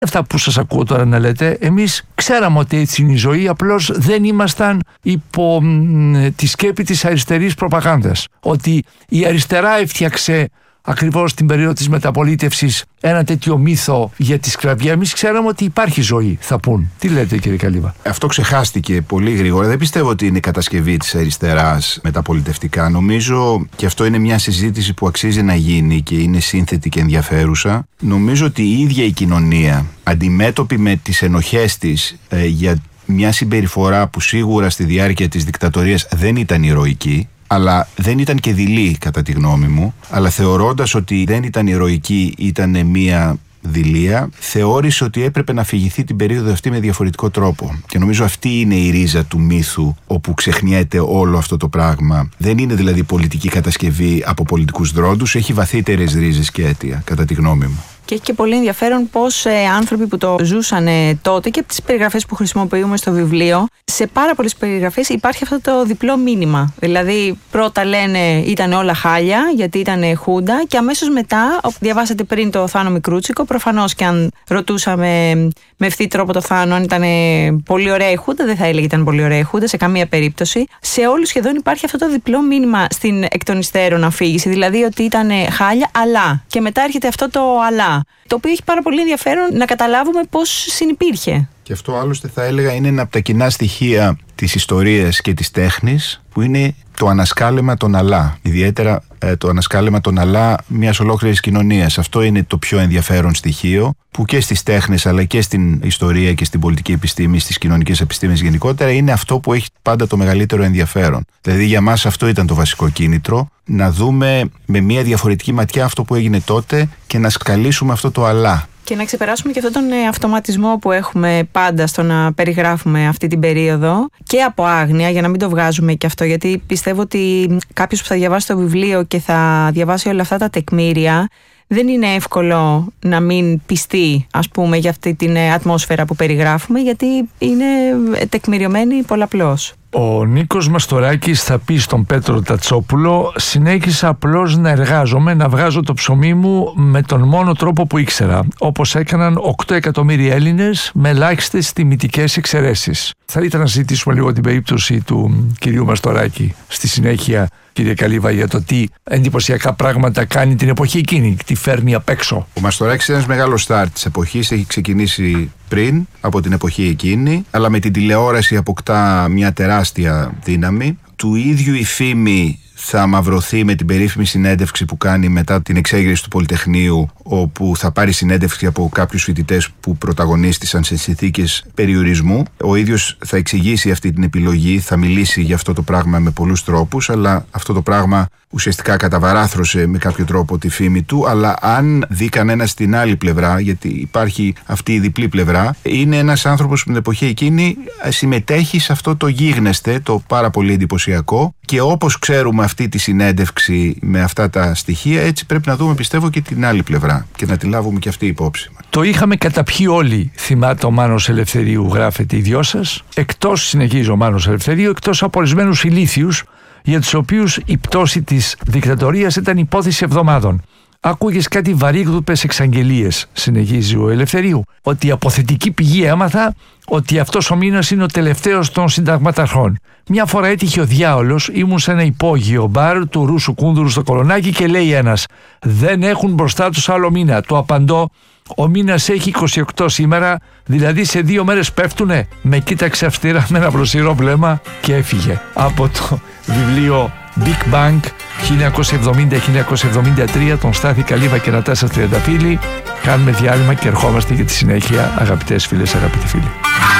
Αυτά που σας ακούω τώρα να λέτε, εμείς ξέραμε ότι έτσι είναι η ζωή, απλώς δεν ήμασταν υπό τη σκέπη της αριστερής προπαγάνδας. Ότι η αριστερά έφτιαξε ακριβώς την περίοδο της μεταπολίτευσης ένα τέτοιο μύθο για τη σκλαβιά. Εμείς ξέραμε ότι υπάρχει ζωή, θα πούν. Τι λέτε, κύριε Καλύβα? Αυτό ξεχάστηκε πολύ γρήγορα. Δεν πιστεύω ότι είναι κατασκευή της αριστεράς μεταπολιτευτικά. Νομίζω, και αυτό είναι μια συζήτηση που αξίζει να γίνει και είναι σύνθετη και ενδιαφέρουσα, νομίζω ότι η ίδια η κοινωνία, αντιμέτωπη με τις ενοχές της για μια συμπεριφορά που σίγουρα στη διάρκεια της δικτατορίας δεν ήταν ηρωική, αλλά δεν ήταν και δειλή κατά τη γνώμη μου, αλλά θεωρώντας ότι δεν ήταν ηρωική, ήταν μία δειλία, θεώρησε ότι έπρεπε να αφηγηθεί την περίοδο αυτή με διαφορετικό τρόπο. Και νομίζω αυτή είναι η ρίζα του μύθου όπου ξεχνιέται όλο αυτό το πράγμα. Δεν είναι δηλαδή πολιτική κατασκευή από πολιτικούς δρόντους, έχει βαθύτερες ρίζες και αίτια, κατά τη γνώμη μου. Και έχει και πολύ ενδιαφέρον πώς άνθρωποι που το ζούσαν τότε και από τις περιγραφές που χρησιμοποιούμε στο βιβλίο, σε πάρα πολλές περιγραφές υπάρχει αυτό το διπλό μήνυμα. Δηλαδή, πρώτα λένε ήταν όλα χάλια, γιατί ήταν χούντα, και αμέσως μετά, διαβάσατε πριν το Θάνο Μικρούτσικο, προφανώς και αν ρωτούσαμε με ευθύ τρόπο το Θάνο αν ήταν πολύ ωραία η χούντα, δεν θα έλεγε ήταν πολύ ωραία η χούντα σε καμία περίπτωση. Σε όλους σχεδόν υπάρχει αυτό το διπλό μήνυμα στην εκ των υστέρων αφήγηση, δηλαδή ότι ήταν χάλια, αλλά. Και μετά έρχεται αυτό το αλλά, το οποίο έχει πάρα πολύ ενδιαφέρον να καταλάβουμε πώς συνυπήρχε. Και αυτό άλλωστε θα έλεγα είναι ένα από τα κοινά στοιχεία της ιστορίας και της τέχνης, που είναι το ανασκάλεμα των αλλά. Ιδιαίτερα το ανασκάλεμα των αλλά μιας ολόκληρης κοινωνίας. Αυτό είναι το πιο ενδιαφέρον στοιχείο, που και στις τέχνες αλλά και στην ιστορία και στην πολιτική επιστήμη, στις κοινωνικές επιστήμες γενικότερα, είναι αυτό που έχει πάντα το μεγαλύτερο ενδιαφέρον. Δηλαδή για μας αυτό ήταν το βασικό κίνητρο, να δούμε με μια διαφορετική ματιά αυτό που έγινε τότε και να σκαλίσουμε αυτό το αλλά. Και να ξεπεράσουμε και αυτόν τον αυτοματισμό που έχουμε πάντα στο να περιγράφουμε αυτή την περίοδο, και από άγνοια, για να μην το βγάζουμε και αυτό, γιατί πιστεύω ότι κάποιος που θα διαβάσει το βιβλίο και θα διαβάσει όλα αυτά τα τεκμήρια, δεν είναι εύκολο να μην πιστεί, ας πούμε, για αυτή την ατμόσφαιρα που περιγράφουμε, γιατί είναι τεκμηριωμένη πολλαπλώς. Ο Νίκος Μαστοράκης θα πει στον Πέτρο Τατσόπουλο: συνέχισα απλώς να εργάζομαι, να βγάζω το ψωμί μου με τον μόνο τρόπο που ήξερα, όπως έκαναν 8 εκατομμύρια Έλληνες με ελάχιστες τιμητικές εξαιρέσεις. Θα ήθελα να συζητήσουμε λίγο την περίπτωση του κυρίου Μαστοράκη στη συνέχεια, κύριε Καλύβα, για το τι εντυπωσιακά πράγματα κάνει την εποχή εκείνη, τι φέρνει απ' έξω. Ο Μαστοράκης είναι ένας μεγάλος στάρ της εποχής, έχει ξεκινήσει πριν από την εποχή εκείνη, αλλά με την τηλεόραση αποκτά μια τεράστια δύναμη. Του ίδιου η φήμη θα μαυρωθεί με την περίφημη συνέντευξη που κάνει μετά την εξέγερση του Πολυτεχνείου, όπου θα πάρει συνέντευξη από κάποιους φοιτητές που πρωταγωνίστησαν σε συνθήκες περιορισμού. Ο ίδιος θα εξηγήσει αυτή την επιλογή, θα μιλήσει για αυτό το πράγμα με πολλούς τρόπους, αλλά αυτό το πράγμα ουσιαστικά καταβαράθρωσε με κάποιο τρόπο τη φήμη του. Αλλά αν δει κανένα στην άλλη πλευρά, γιατί υπάρχει αυτή η διπλή πλευρά, είναι ένας άνθρωπος που την εποχή εκείνη συμμετέχει σε αυτό το γίγνεσθε, το πάρα πολύ εντυπωσιακό, και όπως ξέρουμε αυτή τη συνέντευξη με αυτά τα στοιχεία, έτσι πρέπει να δούμε, πιστεύω, και την άλλη πλευρά και να τη λάβουμε και αυτή υπόψη μας. Το είχαμε καταπιεί όλοι, θυμάται ο Μάνος Ελευθερίου, γράφετε οι δυο σας, εκτός, συνεχίζει ο Μάνος Ελευθερίου, εκτός από ορισμένους ηλίθιους, για τους οποίους η πτώση της δικτατορίας ήταν υπόθεση εβδομάδων. Άκουγες κάτι βαρύγδουπες εξαγγελίες, συνεχίζει ο Ελευθερίου, ότι από θετική πηγή έμαθα ότι αυτός ο μήνας είναι ο τελευταίος των συνταγματαρχών. Μια φορά έτυχε ο διάολος, ήμουν σε ένα υπόγειο μπαρ του Ρούσου Κούνδουρου στο Κολονάκι και λέει ένας: δεν έχουν μπροστά τους άλλο μήνα. Του απαντώ: ο μήνας έχει 28 σήμερα, δηλαδή σε 2 μέρες πέφτουνε. Με κοίταξε αυστηρά με ένα βλοσιρό βλέμμα και έφυγε. Από το βιβλίο Big Bang 1970-1973 των Στάθη Καλύβα και Νατάσα Τριανταφύλλη. Κάνουμε διάλειμμα και ερχόμαστε για τη συνέχεια, αγαπητές φίλες, αγαπητοί φίλοι.